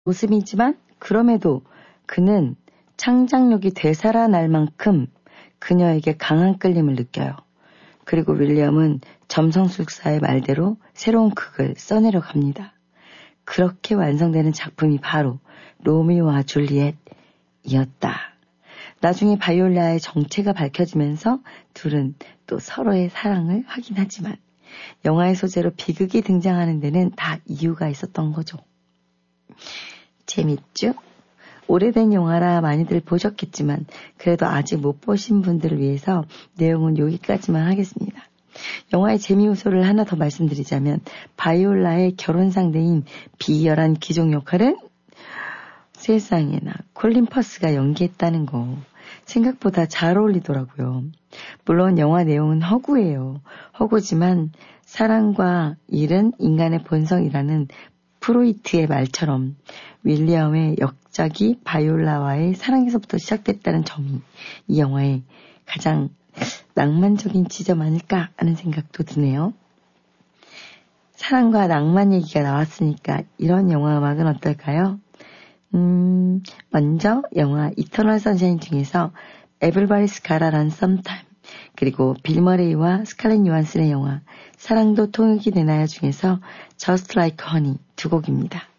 모습이지만 그럼에도 그는 창작력이 되살아날 만큼 그녀에게 강한 끌림을 느껴요. 그리고 윌리엄은 점성술사의 말대로 새로운 극을 써내려 갑니다. 그렇게 완성되는 작품이 바로 로미오와 줄리엣이었다. 나중에 바이올라의 정체가 밝혀지면서 둘은 또 서로의 사랑을 확인하지만 영화의 소재로 비극이 등장하는 데는 다 이유가 있었던 거죠. 재밌죠? 오래된 영화라 많이들 보셨겠지만 그래도 아직 못 보신 분들을 위해서 내용은 여기까지만 하겠습니다. 영화의 재미 요소를 하나 더 말씀드리자면 바이올라의 결혼 상대인 비열한 귀족 역할은 세상에나 콜린 퍼스가 연기했다는 거 생각보다 잘 어울리더라고요. 물론 영화 내용은 허구예요. 허구지만 사랑과 일은 인간의 본성이라는 프로이트의 말처럼 윌리엄의 역작이 바이올라와의 사랑에서부터 시작됐다는 점이 이 영화의 가장 낭만적인 지점 아닐까 하는 생각도 드네요. 사랑과 낭만 얘기가 나왔으니까 이런 영화 음악은 어떨까요? 먼저 영화 이터널 선샤인 중에서 Everybody's Gotta Run Sometime 그리고 빌 머레이와 스칼렛 요한슨의 영화 사랑도 통역이 되나요 중에서 Just Like Honey 두 곡입니다.